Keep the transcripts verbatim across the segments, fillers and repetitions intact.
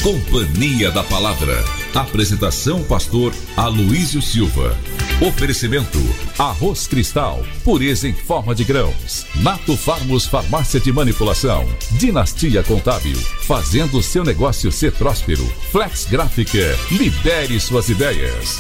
Companhia da Palavra. Apresentação pastor Aloísio Silva. Oferecimento Arroz Cristal, pureza em forma de grãos. Nato Farmos Farmácia de Manipulação. Dinastia Contábil, fazendo seu negócio ser próspero. Flex Gráfica, libere suas ideias.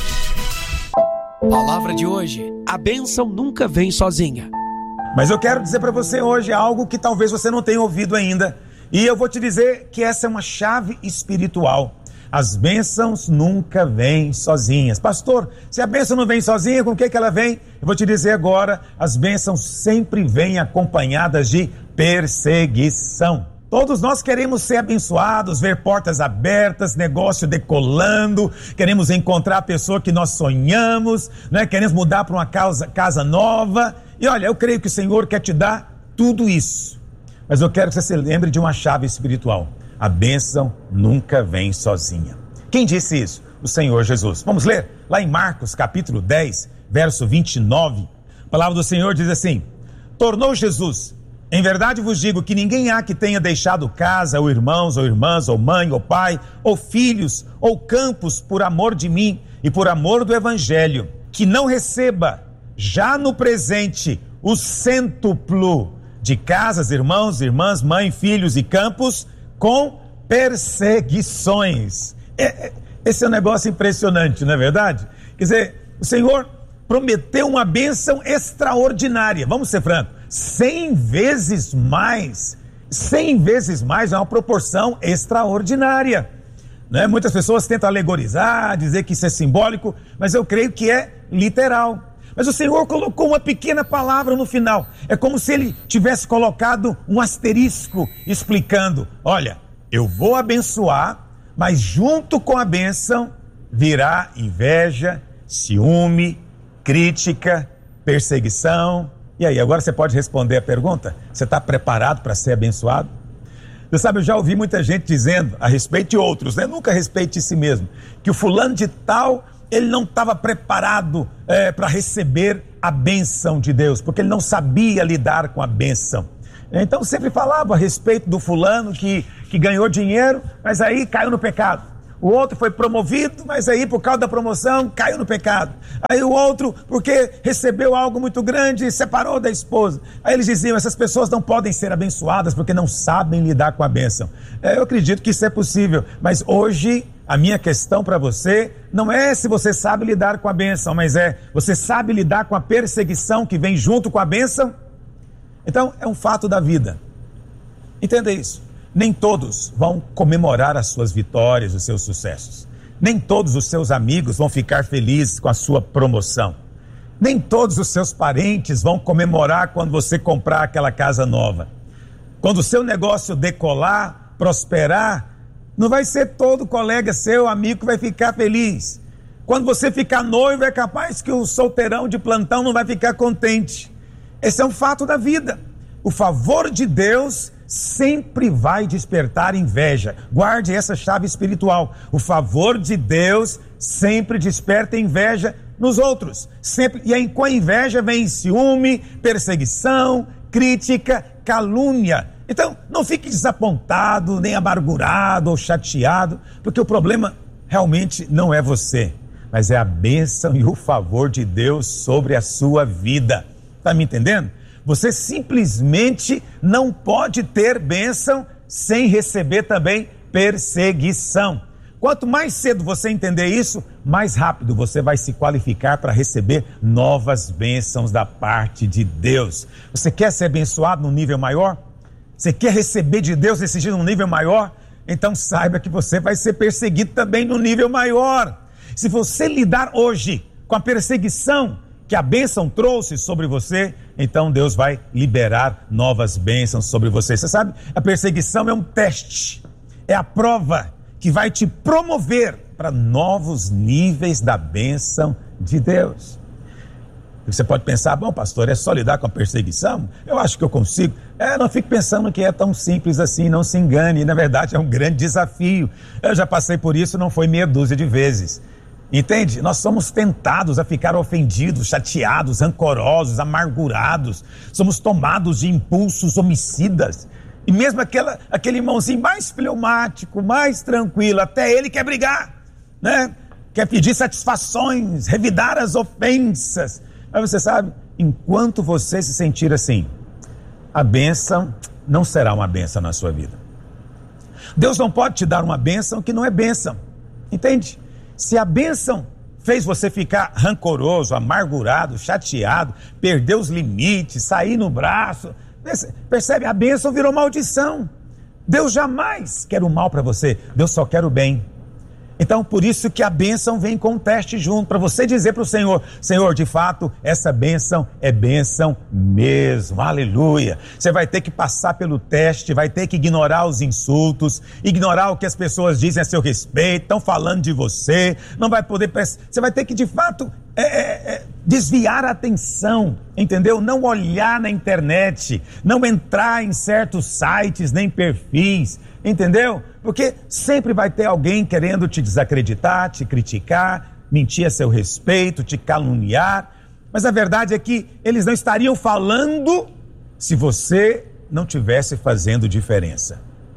Palavra de hoje: a bênção nunca vem sozinha. Mas eu quero dizer para você hoje algo que talvez você não tenha ouvido ainda. E eu vou te dizer que essa é uma chave espiritual. As bênçãos nunca vêm sozinhas. Pastor, se a bênção não vem sozinha, com o que que ela vem? Eu vou te dizer agora, as bênçãos sempre vêm acompanhadas de perseguição. Todos nós queremos ser abençoados, ver portas abertas, negócio decolando, queremos encontrar a pessoa que nós sonhamos, né? Queremos mudar para uma casa, casa nova. E olha, eu creio que o Senhor quer te dar tudo isso. Mas eu quero que você se lembre de uma chave espiritual. A bênção nunca vem sozinha. Quem disse isso? O Senhor Jesus. Vamos ler? Lá em Marcos, capítulo dez, verso vinte e nove. A palavra do Senhor diz assim: tornou Jesus: em verdade vos digo que ninguém há que tenha deixado casa, ou irmãos, ou irmãs, ou mãe, ou pai, ou filhos, ou campos, por amor de mim e por amor do Evangelho, que não receba, já no presente, o cêntuplo de casas, irmãos, irmãs, mãe, filhos e campos, com perseguições. É, esse é um negócio impressionante, não é verdade? Quer dizer, o Senhor prometeu uma bênção extraordinária. Vamos ser francos, cem vezes mais. Cem vezes mais é uma proporção extraordinária. Né? Muitas pessoas tentam alegorizar, dizer que isso é simbólico, mas eu creio que é literal. Mas o Senhor colocou uma pequena palavra no final. É como se Ele tivesse colocado um asterisco explicando: olha, eu vou abençoar, mas junto com a bênção virá inveja, ciúme, crítica, perseguição. E aí, agora você pode responder a pergunta? Você está preparado para ser abençoado? Você sabe, eu já ouvi muita gente dizendo, a respeito de outros, né? Nunca respeite si mesmo, que o fulano de tal, ele não estava preparado é, para receber a bênção de Deus, porque ele não sabia lidar com a bênção. Então sempre falava a respeito do fulano que, que ganhou dinheiro, mas aí caiu no pecado. O outro foi promovido, mas aí por causa da promoção caiu no pecado. Aí o outro, porque recebeu algo muito grande, separou da esposa. Aí eles diziam: essas pessoas não podem ser abençoadas porque não sabem lidar com a bênção. É, eu acredito que isso é possível, mas hoje a minha questão para você não é se você sabe lidar com a bênção, mas é: você sabe lidar com a perseguição que vem junto com a bênção? Então é um fato da vida. Entenda isso. Nem todos vão comemorar as suas vitórias, os seus sucessos. Nem todos os seus amigos vão ficar felizes com a sua promoção. Nem todos os seus parentes vão comemorar quando você comprar aquela casa nova. Quando o seu negócio decolar, prosperar, não vai ser todo colega seu, amigo, que vai ficar feliz. Quando você ficar noivo, é capaz que o solteirão de plantão não vai ficar contente. Esse é um fato da vida. O favor de Deus sempre vai despertar inveja. Guarde essa chave espiritual. O favor de Deus sempre desperta inveja nos outros. Sempre. E aí, com a inveja vem ciúme, perseguição, crítica, calúnia. Então, não fique desapontado, nem amargurado ou chateado, porque o problema realmente não é você, mas é a bênção e o favor de Deus sobre a sua vida. Está me entendendo? Você simplesmente não pode ter bênção sem receber também perseguição. Quanto mais cedo você entender isso, mais rápido você vai se qualificar para receber novas bênçãos da parte de Deus. Você quer ser abençoado num nível maior? Você quer receber de Deus esse dia num nível maior? Então saiba que você vai ser perseguido também num nível maior. Se você lidar hoje com a perseguição que a bênção trouxe sobre você, então Deus vai liberar novas bênçãos sobre você. Você sabe, a perseguição é um teste, é a prova que vai te promover para novos níveis da bênção de Deus. Você pode pensar: bom, pastor, é só lidar com a perseguição? Eu acho que eu consigo. É, não fique pensando que é tão simples assim, não se engane. Na verdade, é um grande desafio. Eu já passei por isso, não foi meia dúzia de vezes. Entende? Nós somos tentados a ficar ofendidos, chateados, rancorosos, amargurados. Somos tomados de impulsos homicidas. E mesmo aquela, aquele irmãozinho mais fleumático, mais tranquilo, até ele quer brigar, né? Quer pedir satisfações, revidar as ofensas. Mas você sabe, enquanto você se sentir assim, a bênção não será uma bênção na sua vida. Deus não pode te dar uma bênção que não é bênção, entende? Se a bênção fez você ficar rancoroso, amargurado, chateado, perder os limites, sair no braço, percebe? A bênção virou maldição. Deus jamais quer o mal para você, Deus só quer o bem. Então, por isso que a bênção vem com um teste junto, para você dizer para o Senhor, Senhor, de fato, essa bênção é bênção mesmo, aleluia. Você vai ter que passar pelo teste, vai ter que ignorar os insultos, ignorar o que as pessoas dizem a seu respeito, estão falando de você, não vai poder, você vai ter que, de fato, é, é, é, desviar a atenção, entendeu? Não olhar na internet, não entrar em certos sites, nem perfis, entendeu? Porque sempre vai ter alguém querendo te desacreditar, te criticar, mentir a seu respeito, te caluniar. Mas a verdade é que eles não estariam falando se você não estivesse fazendo diferença.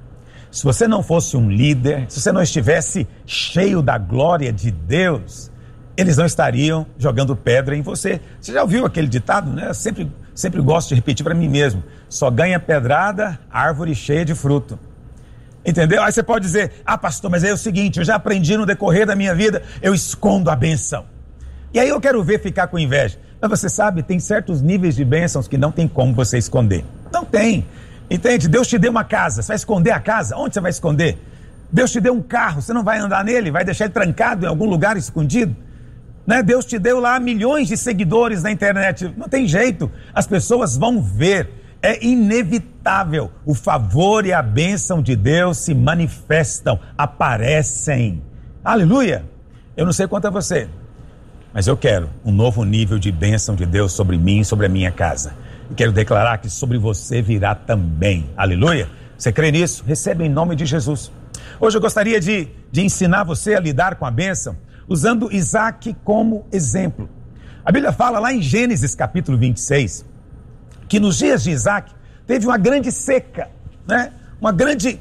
Se você não fosse um líder, se você não estivesse cheio da glória de Deus, eles não estariam jogando pedra em você. Você já ouviu aquele ditado, né? Eu sempre, sempre gosto de repetir para mim mesmo. Só ganha pedrada árvore cheia de fruto. Entendeu? Aí você pode dizer, ah pastor, mas é o seguinte, eu já aprendi no decorrer da minha vida, eu escondo a bênção. E aí eu quero ver ficar com inveja. Mas você sabe, tem certos níveis de bênçãos que não tem como você esconder. Não tem. Entende? Deus te deu uma casa, você vai esconder a casa? Onde você vai esconder? Deus te deu um carro, você não vai andar nele, vai deixar ele trancado em algum lugar escondido? Né? Deus te deu lá milhões de seguidores na internet, não tem jeito, as pessoas vão ver. É inevitável, o favor e a bênção de Deus se manifestam, aparecem. Aleluia! Eu não sei quanto a você, mas eu quero um novo nível de bênção de Deus sobre mim, sobre a minha casa. E quero declarar que sobre você virá também. Aleluia! Você crê nisso? Receba em nome de Jesus. Hoje eu gostaria de, de ensinar você a lidar com a bênção, usando Isaac como exemplo. A Bíblia fala lá em Gênesis capítulo vinte e seis, que nos dias de Isaac teve uma grande seca, né? Uma grande...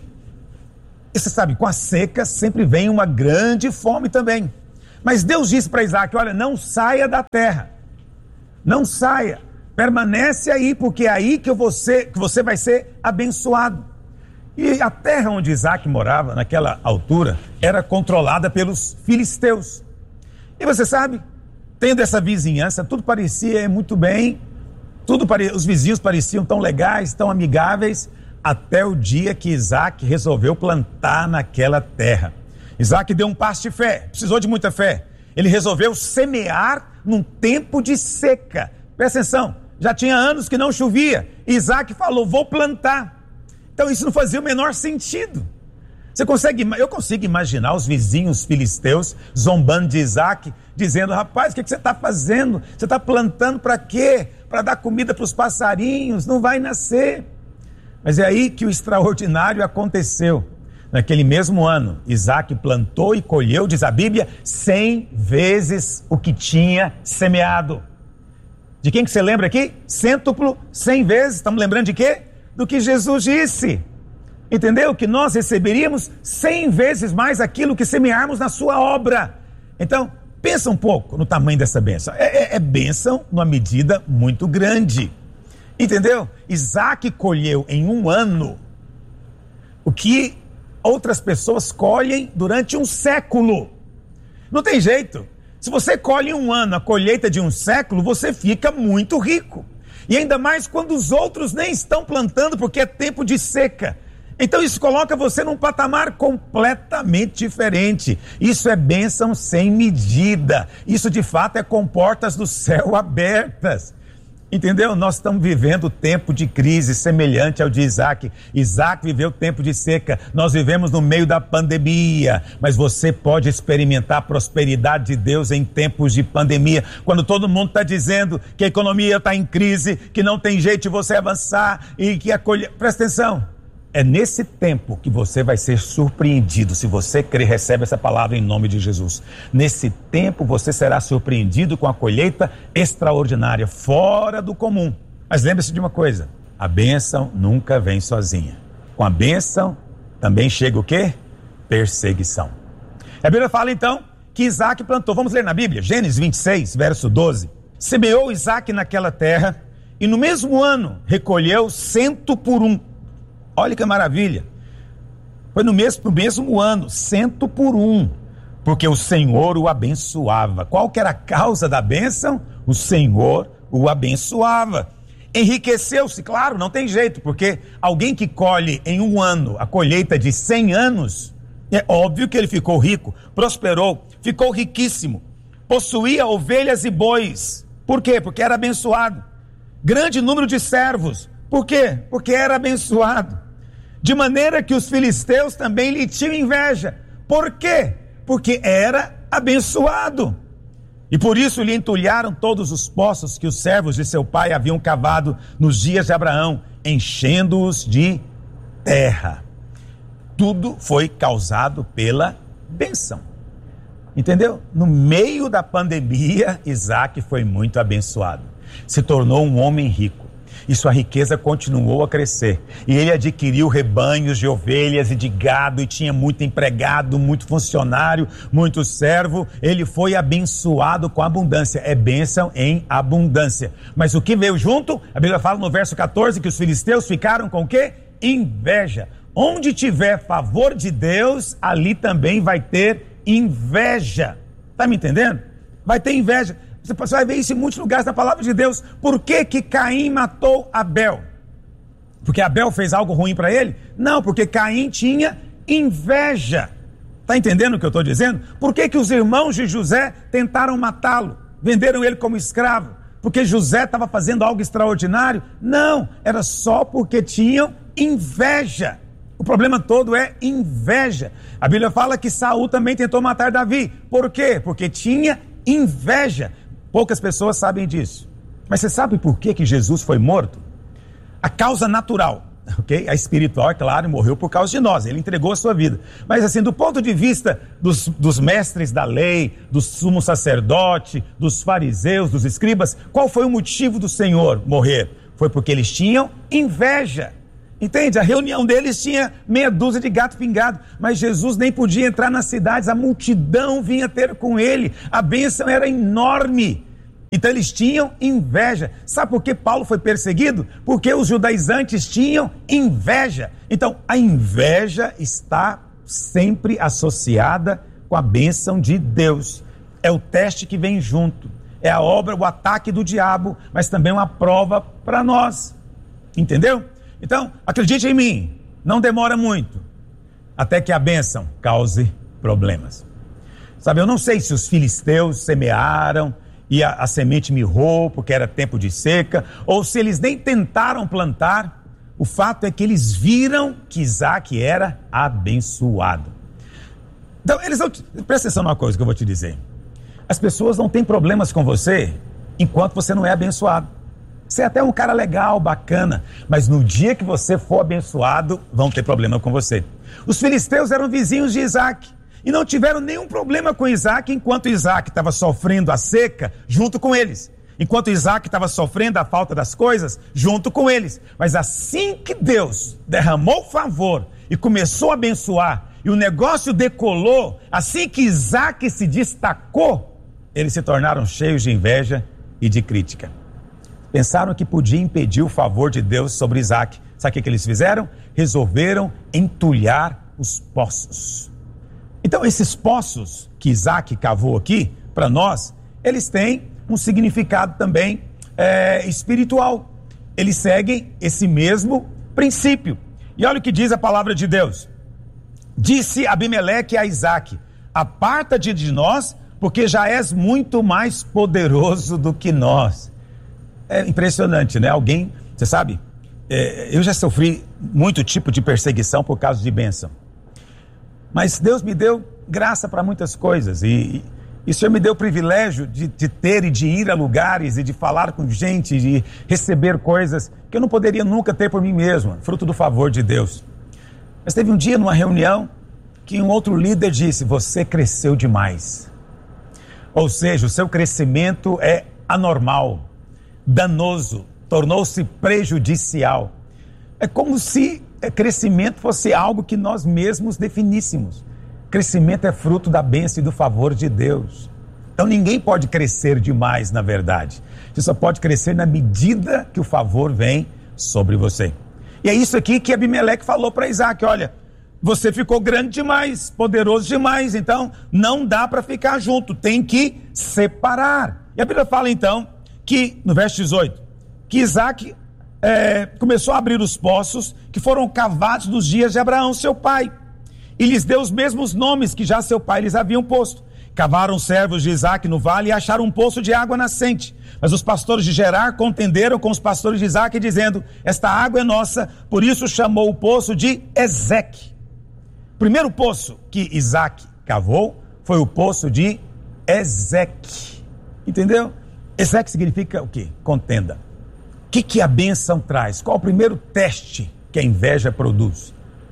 E você sabe, com a seca sempre vem uma grande fome também. Mas Deus disse para Isaac, olha, não saia da terra, não saia, permanece aí, porque é aí que você, que você vai ser abençoado. E a terra onde Isaac morava, naquela altura, era controlada pelos filisteus. E você sabe, tendo essa vizinhança, tudo parecia muito bem, Tudo pare... os vizinhos pareciam tão legais, tão amigáveis, até o dia que Isaac resolveu plantar naquela terra. Isaac deu um passo de fé, precisou de muita fé. Ele resolveu semear num tempo de seca. Presta atenção, já tinha anos que não chovia. Isaac falou, vou plantar. Então isso não fazia o menor sentido. Você consegue, eu consigo imaginar os vizinhos filisteus zombando de Isaac, dizendo, rapaz, o que, que você está fazendo? Você está plantando para quê? Para dar comida para os passarinhos, não vai nascer. Mas é aí que o extraordinário aconteceu. Naquele mesmo ano, Isaac plantou e colheu, diz a Bíblia, cem vezes o que tinha semeado. De quem que você lembra aqui? Cêntuplo, cem vezes, estamos lembrando de quê? Do que Jesus disse. Entendeu? Que nós receberíamos cem vezes mais aquilo que semearmos na sua obra. Então, pensa um pouco no tamanho dessa bênção. É, é, é bênção numa medida muito grande. Entendeu? Isaac colheu em um ano o que outras pessoas colhem durante um século. Não tem jeito. Se você colhe em um ano a colheita de um século, você fica muito rico. E ainda mais quando os outros nem estão plantando porque é tempo de seca. Então isso coloca você num patamar completamente diferente. Isso é bênção sem medida. Isso de fato é com portas do céu abertas. Entendeu? Nós estamos vivendo tempo de crise semelhante ao de Isaac. Isaac viveu tempo de seca. Nós vivemos no meio da pandemia. Mas você pode experimentar a prosperidade de Deus em tempos de pandemia. Quando todo mundo está dizendo que a economia está em crise, que não tem jeito de você avançar e que a colheita... Presta atenção. É nesse tempo que você vai ser surpreendido. Se você crer, recebe essa palavra em nome de Jesus. Nesse tempo você será surpreendido com a colheita extraordinária, fora do comum. Mas lembre-se de uma coisa, a bênção nunca vem sozinha. Com a bênção também chega o quê? Perseguição. A Bíblia fala então que Isaac plantou. Vamos ler na Bíblia, Gênesis vinte e seis, verso doze. Semeou Isaac naquela terra e no mesmo ano recolheu cento por um. Olha que maravilha. Foi no mesmo, no mesmo ano, cento por um. Porque o Senhor o abençoava. Qual que era a causa da bênção? O Senhor o abençoava. Enriqueceu-se, claro, não tem jeito, porque alguém que colhe em um ano a colheita de cem anos, é óbvio que ele ficou rico, prosperou, ficou riquíssimo, possuía ovelhas e bois. Por quê? Porque era abençoado. Grande número de servos. Por quê? Porque era abençoado. De maneira que os filisteus também lhe tinham inveja. Por quê? Porque era abençoado. E por isso lhe entulharam todos os poços que os servos de seu pai haviam cavado nos dias de Abraão, enchendo-os de terra. Tudo foi causado pela bênção. Entendeu? No meio da pandemia, Isaac foi muito abençoado. Se tornou um homem rico. E sua riqueza continuou a crescer. E ele adquiriu rebanhos de ovelhas e de gado, e tinha muito empregado, muito funcionário, muito servo. Ele foi abençoado com abundância. É bênção em abundância. Mas o que veio junto? A Bíblia fala no verso catorze que os filisteus ficaram com o quê? Inveja. Onde tiver favor de Deus, ali também vai ter inveja. Está me entendendo? Vai ter inveja. Você vai ver isso em muitos lugares na palavra de Deus. Por que que Caim matou Abel? Porque Abel fez algo ruim para ele? Não, porque Caim tinha inveja. Está entendendo o que eu estou dizendo? Por que que os irmãos de José tentaram matá-lo? Venderam ele como escravo? Porque José estava fazendo algo extraordinário? Não, era só porque tinham inveja. O problema todo é inveja. A Bíblia fala que Saul também tentou matar Davi. Por quê? Porque tinha inveja. Poucas pessoas sabem disso. Mas você sabe por que que Jesus foi morto? A causa natural, ok? A espiritual, é claro, morreu por causa de nós. Ele entregou a sua vida. Mas assim, do ponto de vista dos, dos mestres da lei, do sumo sacerdote, dos fariseus, dos escribas, qual foi o motivo do Senhor morrer? Foi porque eles tinham inveja. Entende? A reunião deles tinha meia dúzia de gato pingado, mas Jesus nem podia entrar nas cidades, a multidão vinha ter com ele, a bênção era enorme. Então eles tinham inveja. Sabe por que Paulo foi perseguido? Porque os judaizantes tinham inveja. Então a inveja está sempre associada com a bênção de Deus. É o teste que vem junto, é a obra, o ataque do diabo, mas também uma prova para nós. Entendeu? Então, acredite em mim, não demora muito, até que a bênção cause problemas. Sabe, eu não sei se os filisteus semearam e a, a semente mirrou porque era tempo de seca, ou se eles nem tentaram plantar. O fato é que eles viram que Isaac era abençoado. Então, eles não... Presta atenção numa coisa que eu vou te dizer. As pessoas não têm problemas com você enquanto você não é abençoado. Você é até um cara legal, bacana, mas no dia que você for abençoado, vão ter problema com você. Os filisteus eram vizinhos de Isaac e não tiveram nenhum problema com Isaac enquanto Isaac estava sofrendo a seca junto com eles. Enquanto Isaac estava sofrendo a falta das coisas junto com eles. Mas assim que Deus derramou favor e começou a abençoar e o negócio decolou, assim que Isaac se destacou, eles se tornaram cheios de inveja e de crítica. Pensaram que podia impedir o favor de Deus sobre Isaac. Sabe o que, que eles fizeram? Resolveram entulhar os poços. Então esses poços que Isaac cavou aqui, para nós, eles têm um significado também é, espiritual. Eles seguem esse mesmo princípio. E olha o que diz a palavra de Deus. Disse Abimeleque a Isaac: aparta-te de nós, porque já és muito mais poderoso do que nós. É impressionante, né? Alguém, você sabe, é, eu já sofri muito tipo de perseguição por causa de bênção. Mas Deus me deu graça para muitas coisas. E, e o Senhor me deu o privilégio de, de ter e de ir a lugares e de falar com gente, de receber coisas que eu não poderia nunca ter por mim mesmo, fruto do favor de Deus. Mas teve um dia numa reunião que um outro líder disse: você cresceu demais. Ou seja, o seu crescimento é anormal, danoso, tornou-se prejudicial. É como se crescimento fosse algo que nós mesmos definíssemos. Crescimento é fruto da bênção e do favor de Deus. Então ninguém pode crescer demais, na verdade. Você só pode crescer na medida que o favor vem sobre você. E é isso aqui que Abimeleque falou para Isaac: olha, você ficou grande demais, poderoso demais, então não dá para ficar junto, tem que separar. E a Bíblia fala então que, no verso dezoito, que Isaac é, começou a abrir os poços que foram cavados nos dias de Abraão, seu pai, e lhes deu os mesmos nomes que já seu pai lhes haviam posto. Cavaram os servos de Isaac no vale e acharam um poço de água nascente. Mas os pastores de Gerar contenderam com os pastores de Isaac, dizendo: esta água é nossa. Por isso chamou o poço de Ezeque. O primeiro poço que Isaac cavou foi o poço de Ezeque. Entendeu? Ezeque significa o quê? Contenda. O que, que a bênção traz? Qual o primeiro teste que a inveja produz?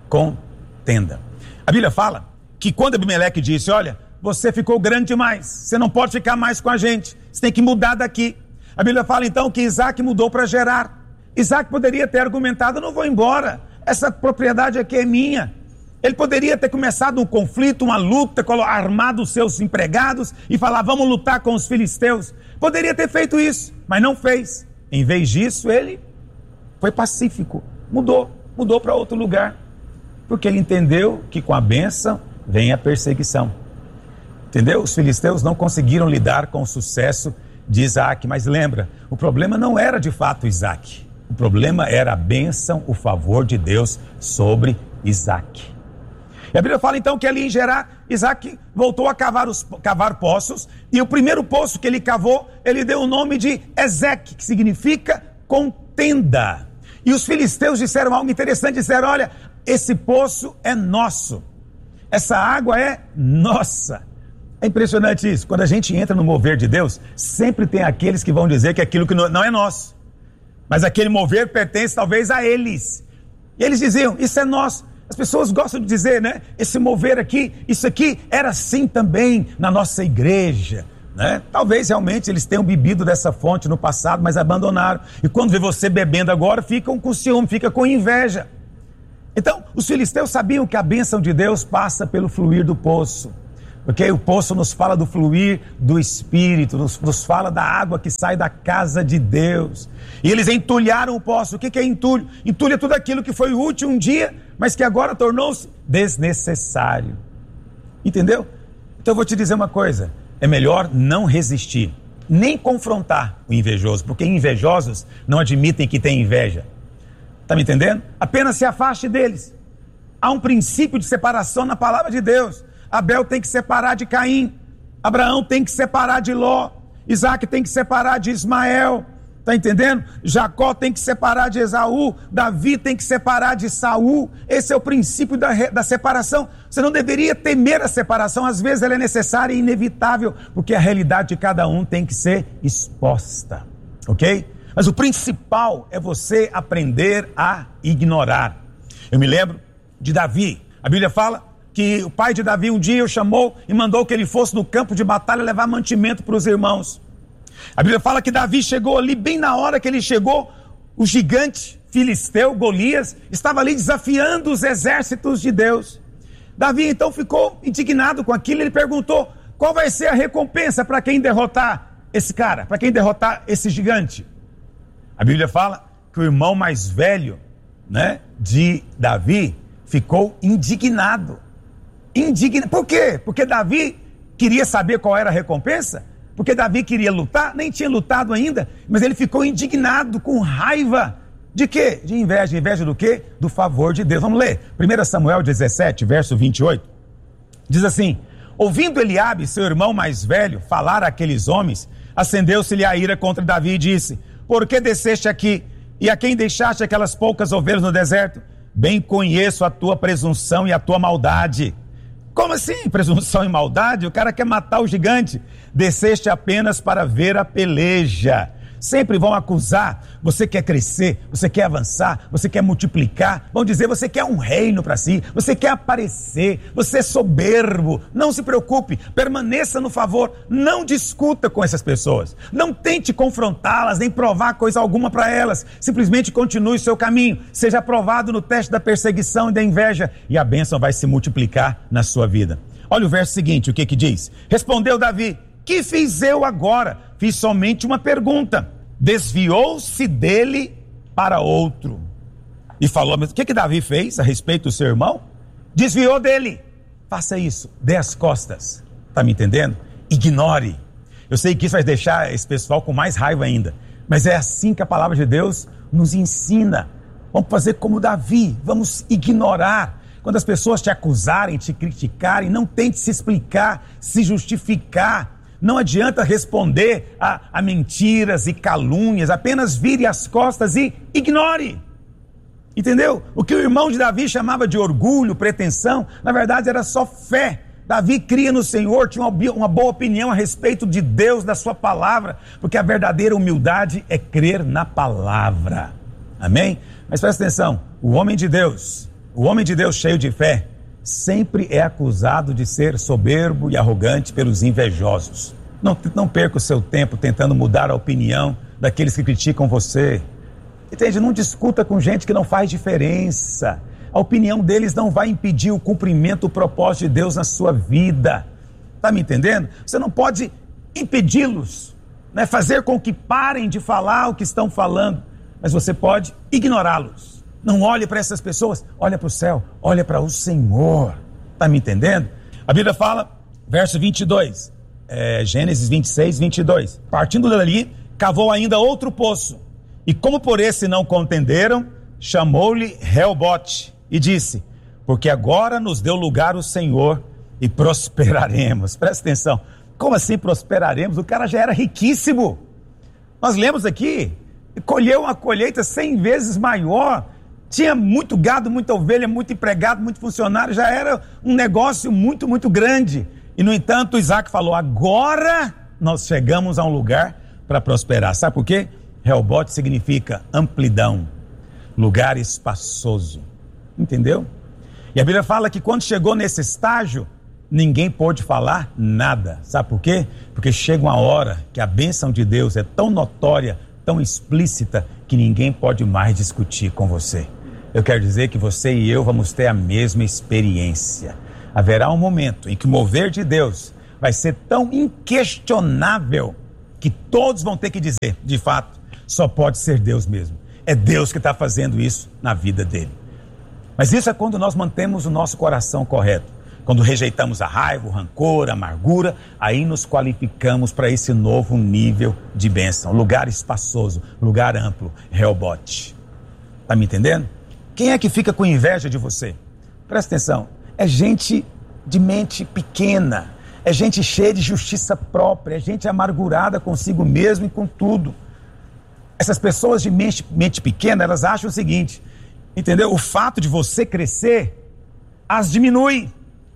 Contenda. A Bíblia fala que quando Abimeleque disse: olha, você ficou grande demais, você não pode ficar mais com a gente, você tem que mudar daqui. A Bíblia fala então que Isaac mudou para Gerar. Isaac poderia ter argumentado: eu não vou embora, essa propriedade aqui é minha. Ele poderia ter começado um conflito, uma luta, armado os seus empregados e falar: vamos lutar com os filisteus. Poderia ter feito isso, mas não fez. Em vez disso, ele foi pacífico, mudou, mudou para outro lugar, porque ele entendeu que com a bênção vem a perseguição. Entendeu? Os filisteus não conseguiram lidar com o sucesso de Isaac, mas lembra, o problema não era de fato Isaac, o problema era a bênção, o favor de Deus sobre Isaac. E a Bíblia fala então que ali em Gerar, Isaac voltou a cavar, os, cavar poços, e o primeiro poço que ele cavou, ele deu o nome de Ezeque, que significa contenda. E os filisteus disseram algo interessante, disseram: olha, esse poço é nosso, essa água é nossa. É impressionante isso, quando a gente entra no mover de Deus, sempre tem aqueles que vão dizer que aquilo que não é nosso, mas aquele mover pertence talvez a eles. E eles diziam: isso é nosso. As pessoas gostam de dizer, né? Esse mover aqui, isso aqui era assim também na nossa igreja, né? Talvez realmente eles tenham bebido dessa fonte no passado, mas abandonaram. E quando vê você bebendo agora, ficam com ciúme, ficam com inveja. Então, os filisteus sabiam que a bênção de Deus passa pelo fluir do poço. Porque o poço nos fala do fluir do Espírito, nos, nos fala da água que sai da casa de Deus. E eles entulharam o poço. O que, que é entulho? Entulho é tudo aquilo que foi útil um dia, mas que agora tornou-se desnecessário. Entendeu? Então eu vou te dizer uma coisa: é melhor não resistir, nem confrontar o invejoso, porque invejosos não admitem que tem inveja. Está me entendendo? Apenas se afaste deles. Há um princípio de separação na palavra de Deus. Abel tem que separar de Caim, Abraão tem que separar de Ló, Isaac tem que separar de Ismael, está entendendo? Jacó tem que separar de Esaú, Davi tem que separar de Saul. Esse é o princípio da, da separação. Você não deveria temer a separação, às vezes ela é necessária e inevitável, porque a realidade de cada um tem que ser exposta, ok? Mas o principal é você aprender a ignorar. Eu me lembro de Davi, a Bíblia fala que o pai de Davi um dia o chamou e mandou que ele fosse no campo de batalha levar mantimento para os irmãos. A Bíblia fala que Davi chegou ali, bem na hora que ele chegou, o gigante filisteu, Golias, estava ali desafiando os exércitos de Deus. Davi então ficou indignado com aquilo, ele perguntou: qual vai ser a recompensa para quem derrotar esse cara, para quem derrotar esse gigante? A Bíblia fala que o irmão mais velho, né, de Davi ficou indignado. Indigna... Por quê? Porque Davi queria saber qual era a recompensa? Porque Davi queria lutar? Nem tinha lutado ainda, mas ele ficou indignado, com raiva. De quê? De inveja. Inveja do quê? Do favor de Deus. Vamos ler. primeiro Samuel dezessete, verso vinte e oito. Diz assim: ouvindo Eliabe, seu irmão mais velho, falar àqueles homens, acendeu-se-lhe a ira contra Davi e disse: por que desceste aqui? E a quem deixaste aquelas poucas ovelhas no deserto? Bem conheço a tua presunção e a tua maldade. Como assim, presunção e maldade? O cara quer matar o gigante. Desceste apenas para ver a peleja. sempre vão acusar. Você quer crescer, você quer avançar, você quer multiplicar, vão dizer, você quer um reino para si, você quer aparecer, você é soberbo. Não se preocupe, permaneça no favor, não discuta com essas pessoas, não tente confrontá-las, nem provar coisa alguma para elas, simplesmente continue o seu caminho, seja aprovado no teste da perseguição e da inveja, e a bênção vai se multiplicar na sua vida. Olha o verso seguinte, o que que diz? Respondeu Davi: que fiz eu agora? Fiz somente uma pergunta. Desviou-se dele para outro. E falou, mas o que que Davi fez a respeito do seu irmão? Desviou dele. Faça isso, dê as costas. Tá me entendendo? Ignore. Eu sei que isso vai deixar esse pessoal com mais raiva ainda, mas é assim que a palavra de Deus nos ensina. Vamos fazer como Davi, vamos ignorar. Quando as pessoas te acusarem, te criticarem, não tente se explicar, se justificar. Não adianta responder a, a mentiras e calúnias, apenas vire as costas e ignore. Entendeu? O que o irmão de Davi chamava de orgulho, pretensão, na verdade era só fé. Davi cria no Senhor, tinha uma, uma boa opinião a respeito de Deus, da sua palavra, porque a verdadeira humildade é crer na palavra. Amém? Mas presta atenção, o homem de Deus, o homem de Deus cheio de fé, sempre é acusado de ser soberbo e arrogante pelos invejosos. Não, não perca o seu tempo tentando mudar a opinião daqueles que criticam você. Entende? Não discuta com gente que não faz diferença. A opinião deles não vai impedir o cumprimento do propósito de Deus na sua vida. Está me entendendo? Você não pode impedi-los, né? Fazer com que parem de falar o que estão falando, mas você pode ignorá-los. Não olhe para essas pessoas, olha para o céu, olha para o Senhor. Está me entendendo? A Bíblia fala, verso vinte e dois, é, Gênesis vinte e seis, vinte e dois. Partindo dali, cavou ainda outro poço, e como por esse não contenderam, chamou-lhe Reobote, e disse, porque agora nos deu lugar o Senhor, e prosperaremos. Presta atenção, como assim prosperaremos? O cara já era riquíssimo. Nós lemos aqui, colheu uma colheita cem vezes maior, tinha muito gado, muita ovelha, muito empregado, muito funcionário, já era um negócio muito, muito grande. E no entanto, Isaac falou, agora nós chegamos a um lugar para prosperar. Sabe por quê? Reobote significa amplidão, lugar espaçoso. Entendeu? E a Bíblia fala que quando chegou nesse estágio, ninguém pôde falar nada. Sabe por quê? Porque chega uma hora que a bênção de Deus é tão notória, tão explícita, que ninguém pode mais discutir com você. Eu quero dizer que você e eu vamos ter a mesma experiência. Haverá um momento em que o mover de Deus vai ser tão inquestionável que todos vão ter que dizer, de fato, só pode ser Deus mesmo. É Deus que está fazendo isso na vida dele. Mas isso é quando nós mantemos o nosso coração correto. Quando rejeitamos a raiva, o rancor, a amargura, aí nos qualificamos para esse novo nível de bênção. Lugar espaçoso, lugar amplo, Reobote. Está me entendendo? Quem é que fica com inveja de você? Presta atenção, é gente de mente pequena, é gente cheia de justiça própria, é gente amargurada consigo mesmo e com tudo. Essas pessoas de mente, mente pequena, elas acham o seguinte, entendeu? O fato de você crescer as diminui.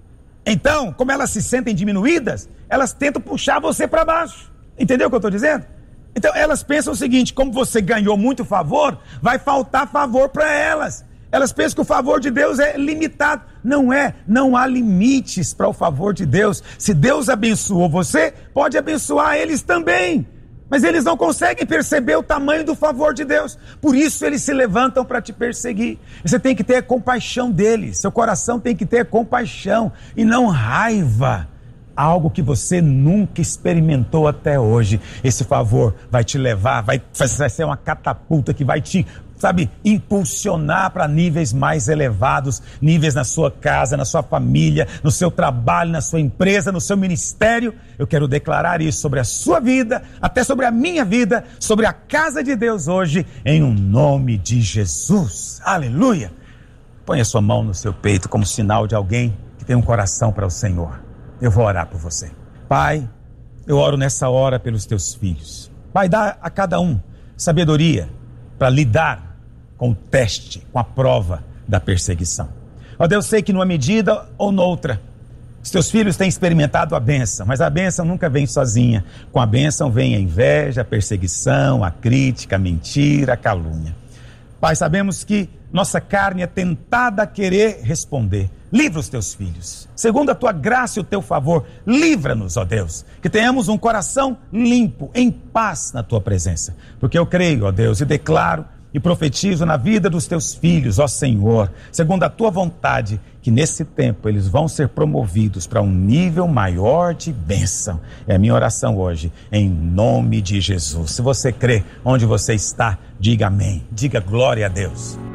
Então, como elas se sentem diminuídas, elas tentam puxar você para baixo. Entendeu o que eu estou dizendo? Então, elas pensam o seguinte, como você ganhou muito favor, vai faltar favor para elas. Elas pensam que o favor de Deus é limitado. Não é, não há limites para o favor de Deus. Se Deus abençoou você, pode abençoar eles também. Mas eles não conseguem perceber o tamanho do favor de Deus. Por isso eles se levantam para te perseguir. Você tem que ter compaixão deles. Seu coração tem que ter compaixão e não raiva. Algo que você nunca experimentou até hoje. Esse favor vai te levar, vai, vai ser uma catapulta que vai te, sabe, impulsionar para níveis mais elevados, níveis na sua casa, na sua família, no seu trabalho, na sua empresa, no seu ministério. Eu quero declarar isso sobre a sua vida, até sobre a minha vida, sobre a casa de Deus hoje, em um nome de Jesus. Aleluia! Põe a sua mão no seu peito como sinal de alguém que tem um coração para o Senhor. Eu vou orar por você. Pai, eu oro nessa hora pelos teus filhos. Pai, dá a cada um sabedoria para lidar com o teste, com a prova da perseguição. Ó Deus, sei que numa medida ou noutra, Os teus filhos têm experimentado a bênção, mas a bênção nunca vem sozinha. Com a bênção vem a inveja, a perseguição, a crítica, a mentira, a calúnia. Pai, sabemos que nossa carne é tentada a querer responder. Livra os teus filhos. Segundo a tua graça e o teu favor, livra-nos, ó Deus. Que tenhamos um coração limpo, em paz na tua presença. Porque eu creio, ó Deus, e declaro e profetizo na vida dos teus filhos, ó Senhor, segundo a tua vontade, que nesse tempo eles vão ser promovidos para um nível maior de bênção. É a minha oração hoje, em nome de Jesus. Se você crê onde você está, diga amém. Diga glória a Deus.